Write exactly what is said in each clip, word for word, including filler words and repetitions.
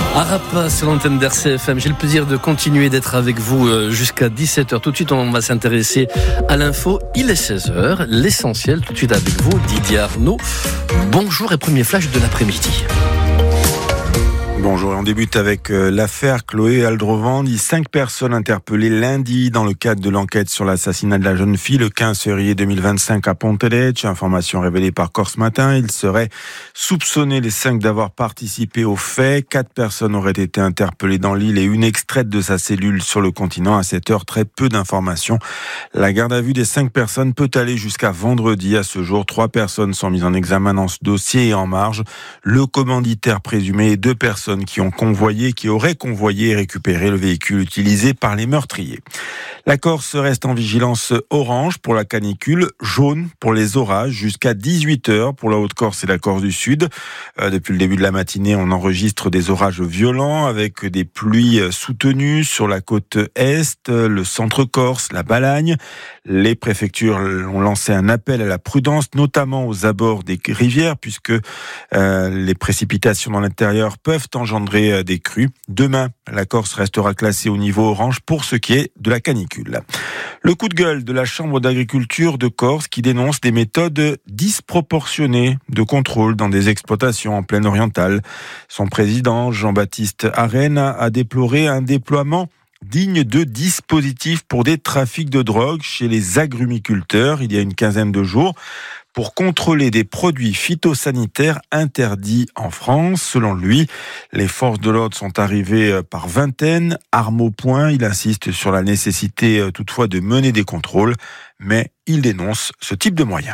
Arapa sur l'antenne d'R C F M. J'ai le plaisir de continuer d'être avec vous jusqu'à dix-sept heures. Tout de suite, on va s'intéresser à l'info. Il est seize heures. L'essentiel, tout de suite avec vous, Didier Arnaud. Bonjour et premier flash de l'après-midi. Bonjour, on débute avec euh, l'affaire Chloé Aldrovandi. Cinq personnes interpellées lundi dans le cadre de l'enquête sur l'assassinat de la jeune fille le quinze février deux mille vingt-cinq à Ponteletsch. Information révélée par Corse Matin. Il serait soupçonné les cinq d'avoir participé aux faits. Quatre personnes auraient été interpellées dans l'île et une extraite de sa cellule sur le continent. À cette heure, très peu d'informations. La garde à vue des cinq personnes peut aller jusqu'à vendredi. À ce jour, trois personnes sont mises en examen dans ce dossier et en marge. Le commanditaire présumé et deux personnes qui ont convoyé, qui auraient convoyé et récupéré le véhicule utilisé par les meurtriers. La Corse reste en vigilance orange pour la canicule, jaune pour les orages, jusqu'à dix-huit heures pour la Haute-Corse et la Corse du Sud. Euh, depuis le début de la matinée, on enregistre des orages violents avec des pluies soutenues sur la côte Est, le centre Corse, la Balagne. Les préfectures ont lancé un appel à la prudence, notamment aux abords des rivières, puisque euh, les précipitations dans l'intérieur peuvent engendrer des crues. Demain, la Corse restera classée au niveau orange pour ce qui est de la canicule. Le coup de gueule de la Chambre d'agriculture de Corse qui dénonce des méthodes disproportionnées de contrôle dans des exploitations en plaine orientale. Son président, Jean-Baptiste Arène, a déploré un déploiement digne de dispositifs pour des trafics de drogue chez les agrumiculteurs il y a une quinzaine de jours, pour contrôler des produits phytosanitaires interdits en France. Selon lui, les forces de l'ordre sont arrivées par vingtaines, armes au poing. Il insiste sur la nécessité toutefois de mener des contrôles, mais il dénonce ce type de moyens.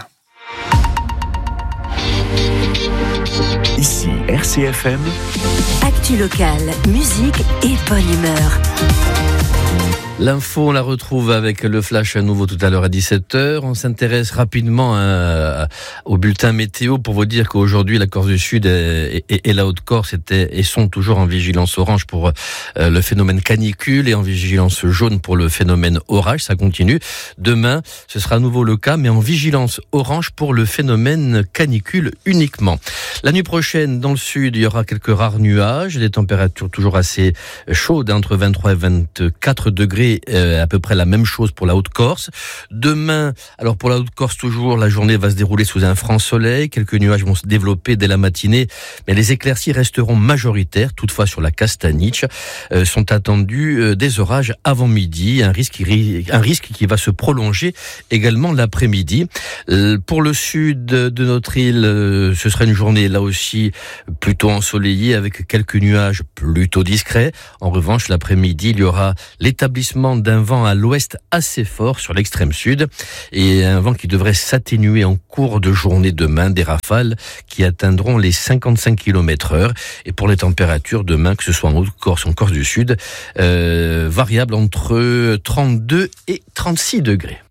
Ici R C F M. Actu locale, musique et bonne humeur. L'info, on la retrouve avec le flash à nouveau tout à l'heure à dix-sept heures. On s'intéresse rapidement à, au bulletin météo pour vous dire qu'aujourd'hui, la Corse du Sud et, et, et la Haute-Corse étaient et sont toujours en vigilance orange pour euh, le phénomène canicule et en vigilance jaune pour le phénomène orage. Ça continue. Demain, ce sera à nouveau le cas, mais en vigilance orange pour le phénomène canicule uniquement. La nuit prochaine, dans le sud, il y aura quelques rares nuages, des températures toujours assez chaudes, entre vingt-trois et vingt-quatre degrés. Euh, à peu près la même chose pour la Haute-Corse. Demain, alors pour la Haute-Corse toujours, la journée va se dérouler sous un franc soleil. Quelques nuages vont se développer dès la matinée, mais les éclaircies resteront majoritaires. Toutefois, sur la Castaniche, euh, sont attendus euh, des orages avant midi. Un risque, un risque qui va se prolonger également l'après-midi. Euh, pour le sud de notre île, euh, ce sera une journée là aussi plutôt ensoleillée avec quelques nuages plutôt discrets. En revanche, l'après-midi, il y aura l'établissement d'un vent à l'ouest assez fort sur l'extrême sud et un vent qui devrait s'atténuer en cours de journée demain, des rafales qui atteindront les cinquante-cinq kilomètres heure. Et pour les températures demain, que ce soit en Haute-Corse ou en Corse du Sud, euh, variable entre trente-deux et trente-six degrés.